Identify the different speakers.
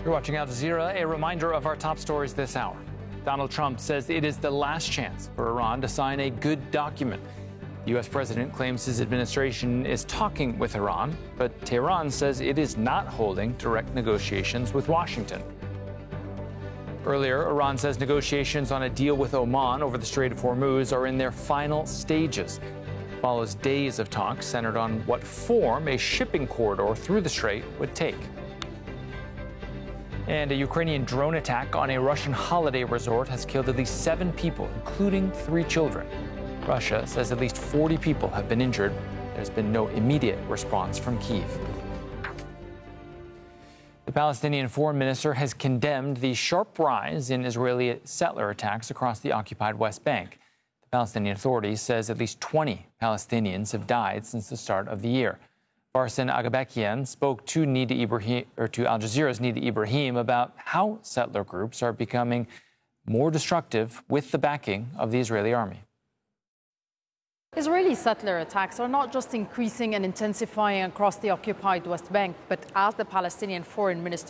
Speaker 1: You're watching Al Jazeera. A reminder of our top stories this hour. Donald Trump says it is the last chance for Iran to sign a good document. The U.S. president claims his administration is talking with Iran, but Tehran says it is not holding direct negotiations with Washington. Earlier, Iran says negotiations on a deal with Oman over the Strait of Hormuz are in their final stages. It follows days of talks centered on what form a shipping corridor through the strait would take. And a Ukrainian drone attack on a Russian holiday resort has killed at least 7 people, including 3 children. Russia says at least 40 people have been injured. There's been no immediate response from Kyiv. The Palestinian foreign minister has condemned the sharp rise in Israeli settler attacks across the occupied West Bank. The Palestinian Authority says at least 20 Palestinians have died since the start of the year. Farsan Agabekian spoke to Al Jazeera's Nida Ibrahim about how settler groups are becoming more destructive with the backing of the Israeli army.
Speaker 2: Israeli settler attacks are not just increasing and intensifying across the occupied West Bank, but as the Palestinian foreign minister